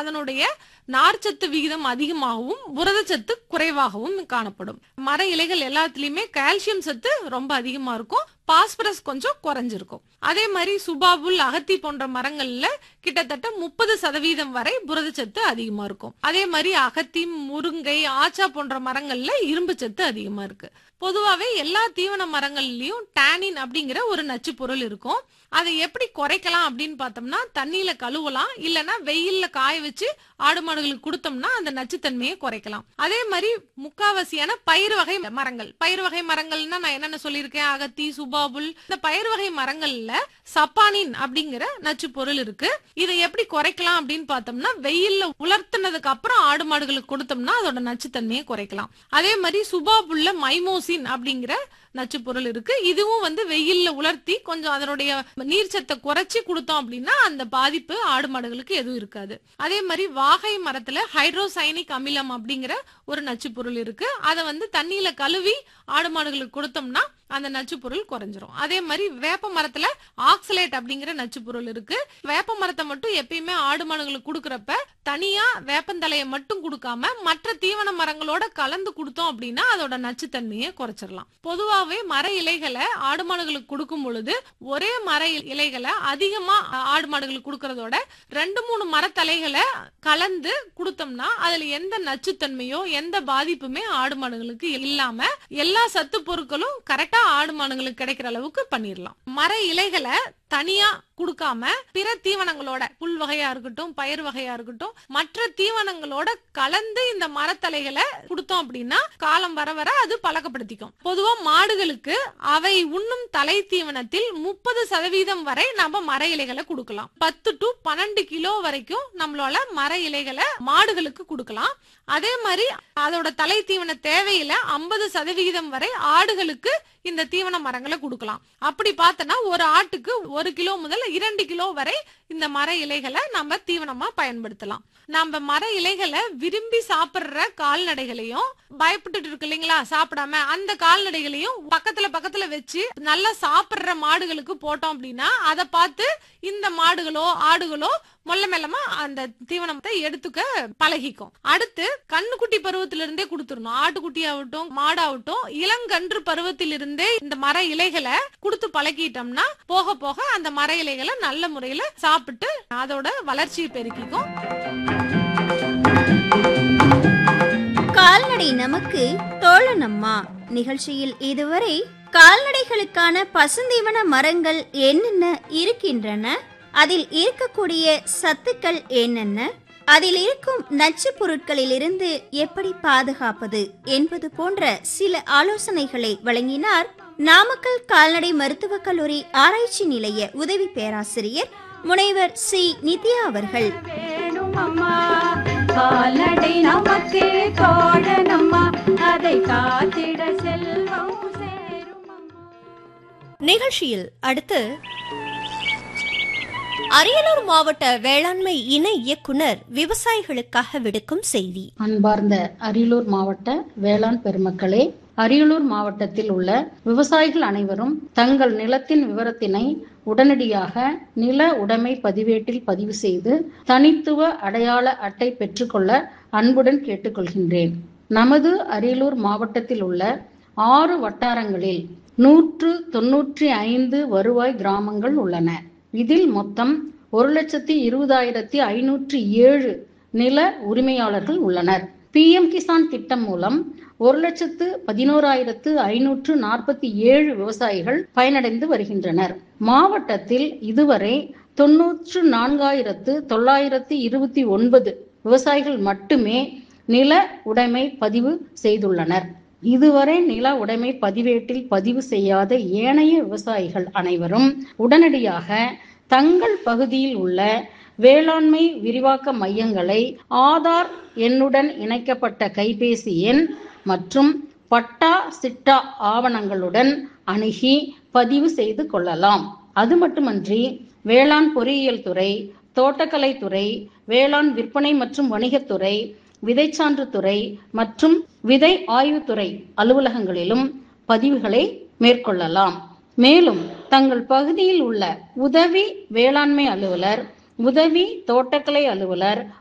அதனுடைய நார்ச்சத்து விகிதம் அதிகமாகவும் புரதச்சத்து குறைவாகவும் காணப்படும். மர இலைகள் எல்லாத்துலயுமே கால்சியம் சத்து ரொம்ப அதிகமா இருக்கும், பாஸ்பரஸ் கொஞ்சம் குறைஞ்சிருக்கும். அதே மாதிரி சுபாபுல், அகத்தி போன்ற மரங்கள்ல கிட்டத்தட்ட 30% வரை புரதச்சத்து அதிகமா இருக்கும். அதே மாதிரி அகத்தி, முருங்கை, ஆச்சா போன்ற மரங்கள்ல இரும்பு சத்து அதிகமா இருக்கு. பொதுவாவே எல்லா தீவன மரங்கள்லயும் டானின் அப்படிங்கிற ஒரு நச்சு பொருள் இருக்கும். அதை எப்படி குறைக்கலாம் அப்படின்னு பார்த்தோம்னா, தண்ணியில கழுவலாம், இல்லைன்னா வெயில்ல காய வச்சு ஆடு மாடுகளுக்கு கொடுத்தோம்னா அந்த நச்சுத்தன்மையை குறைக்கலாம். அதே மாதிரி முக்காவாசியான பயிர் வகை மரங்கள்னா நான் என்னென்ன சொல்லியிருக்கேன், அகத்தி, சுபாபுல், இந்த பயிர் வகை மரங்கள்ல சப்பானின் அப்படிங்கிற நச்சு பொருள் இருக்கு. இதை எப்படி குறைக்கலாம் அப்படின்னு பார்த்தோம்னா, வெயில்ல உலர்த்தினதுக்கு அப்புறம் ஆடு மாடுகளுக்கு கொடுத்தோம்னா அதோட நச்சுத்தன்மையை குறைக்கலாம். அதே மாதிரி சுபாபுல்ல மைமோசின் அப்படிங்கிற நச்சு பொருள் இருக்கு. இதுவும் வெயில்ல உலர்த்தி கொஞ்சம் அதனுடைய நீர்ச்சத்தை குறைச்சி கொடுத்தோம் அப்படின்னா அந்த பாதிப்பு ஆடு மாடுகளுக்கு எதுவும் இருக்காது. அதே மாதிரி வாகை மரத்துல ஹைட்ரோசைனிக் அமிலம் அப்படிங்கிற ஒரு நச்சு பொருள் இருக்கு. அதை தண்ணியில கழுவி ஆடு மாடுகளுக்கு கொடுத்தோம்னா அந்த நச்சு பொருள் குறைஞ்சிரும். அதே மாதிரி வேப்ப மரத்துல ஆக்சலேட் அப்படிங்கிற நச்சு பொருள் இருக்கு. வேப்ப மரத்தை மட்டும் எப்பயுமே ஆடு மாடுகளுக்கு கொடுக்கறப்ப தனியா வேப்பந்தலையை மட்டும் கொடுக்காம மற்ற தீவன மரங்களோட கலந்து கொடுத்தோம் அப்படின்னா அதோட நச்சுத்தன்மையை குறைச்சிடலாம். பொதுவாவே மர இலைகளை ஆடு மாடுகளுக்கு கொடுக்கும் பொழுது ஒரே மர இலைகளை அதிகமா ஆடு மாடுகளுக்கு கொடுக்கறதோட 2-3 மரத்தலைகளை கலந்து கொடுத்தோம்னா அதுல எந்த நச்சுத்தன்மையோ எந்த பாதிப்புமே ஆடு மாடுகளுக்கு இல்லாம எல்லா சத்து பொருட்களும் கரெக்டா ஆடு மாடுகளுக்கு கிடைக்கிற அளவுக்கு பண்ணிடலாம். மர இலைகளை தனியா கொடுக்காம பிற தீவனங்களோட, புல் வகையா இருக்கட்டும், பயிர் வகையா இருக்கட்டும், மற்ற தீவனங்களோட கலந்து இந்த மரத்தலைகளை கொடுத்தோம் அப்படின்னா காலம் வர வர அது பழக்கப்படுத்திக்கும். பொதுவா மாடுகளுக்கு அவை உண்ணும் தலை தீவனத்தில் 30% வரை நம்ம மர இலைகளை கொடுக்கலாம். 10 to 12 கிலோ வரைக்கும் நம்மளால மர இலைகளை மாடுகளுக்கு கொடுக்கலாம். அதே மாதிரி அதோட தலை தீவன தேவையில 50% வரை ஆடுகளுக்கு இந்த தீவன மரங்களை கொடுக்கலாம். அப்படி பார்த்தனா ஒரு ஆட்டுக்கு 1 கிலோ முதல் 2 கிலோ வரை இந்த மர இலைகளை நம்ம தீவனமா பயன்படுத்தலாம். நம்ம மர இலைகளை விரும்பி சாப்பிடுற கால்நடைகளையும் பயப்பட்டு இருக்கு இல்லைங்களா சாப்பிடாம, அந்த கால்நடைகளையும் பக்கத்துல வச்சு நல்லா சாப்பிடுற மாடுகளுக்கு போட்டோம் அப்படின்னா அதை பார்த்து இந்த மாடுகளோ ஆடுகளோ மெல்லமா அந்த தீவனத்தை எடுத்துக்க பழகிக்கும். அடுத்து கண்ணுக்குட்டி பருவத்திலிருந்தே கொடுத்துடணும். ஆட்டுக்குட்டி ஆகட்டும் மாடாகட்டும் இளங்கன்று பருவத்திலிருந்தே இந்த மர இலைகளை கொடுத்து பழகிட்டோம்னா போக போக அந்த மர இலைகளை நல்ல முறையில சாப்பிட்டு அதோட வளர்ச்சியை பெருக்கிக்கும். கால்நடை நமக்கு தோழனம்மா நிகழ்ச்சியில் இதுவரை கால்நடைகளுக்கான பசுந்தீவன மரங்கள் என்னென்ன இருக்கின்றன, அதில் இருக்கக்கூடிய சத்துக்கள் என்னென்ன, அதில் இருக்கும் நச்சு பொருட்களிலிருந்து எப்படி பாதுகாப்பது என்பது போன்ற சில ஆலோசனைகளை வழங்கினார் நாமக்கல் கால்நடை மருத்துவக் கல்லூரி ஆராய்ச்சி நிலைய உதவி பேராசிரியர் முனைவர் சி நித்யா அவர்கள். கால்நடை நமக்கு தோழனம்மா, அதை காத்திட செல்வம் சேரும். நிகழ்ச்சியில் அடுத்து அரியலூர் மாவட்ட வேளாண்மை இணை இயக்குனர் விவசாயிகளுக்காக விடுக்கும் செய்தி. அன்பார்ந்த அரியலூர் மாவட்ட வேளாண் பெருமக்களே, அரியலூர் மாவட்டத்தில் உள்ள விவசாயிகள் அனைவரும் தங்கள் நிலத்தின் விவரத்தினை உடனடியாக நில உடைமை பதிவேட்டில் பதிவு செய்து தனித்துவ அடையாள அட்டை பெற்றுக்கொள்ள அன்புடன் கேட்டுக்கொள்கின்றேன். நமது அரியலூர் மாவட்டத்தில் உள்ள 6 வட்டாரங்களில் 195 வருவாய் கிராமங்கள் உள்ளன. இதில் மொத்தம் 1,20,507 நில உரிமையாளர்கள் உள்ளனர். PM கிசான் திட்டம் மூலம் 1,11,547 விவசாயிகள் பயனடைந்து வருகின்றனர். மாவட்டத்தில் இதுவரை 94,929 விவசாயிகள் மட்டுமே நில உடைமை பதிவு செய்துள்ளனர். இதுவரை நில உடைமை பதிவேட்டில் பதிவு செய்யாத ஏனைய விவசாயிகள் அனைவரும் உடனடியாக தங்கள் பகுதியில் உள்ள வேளாண்மை விரிவாக்க மையங்களை ஆதார் எண்ணுடன் இணைக்கப்பட்ட கைபேசி எண் மற்றும் பட்டா சிட்டா ஆவணங்களுடன் அணுகி பதிவு செய்து கொள்ளலாம். அது மட்டுமன்றி வேளாண் பொறியியல் துறை, தோட்டக்கலை துறை, வேளாண் விற்பனை மற்றும் வணிகத்துறை, விதைச்சான்று துறை மற்றும் விதை ஆய்வுத்துறை அலுவலகங்களிலும் பதிவுகளை மேற்கொள்ளலாம். மேலும் தங்கள் பகுதியில் உள்ள உதவி வேளாண்மை அலுவலர், உதவி தோட்டக்கலை அலுவலர்,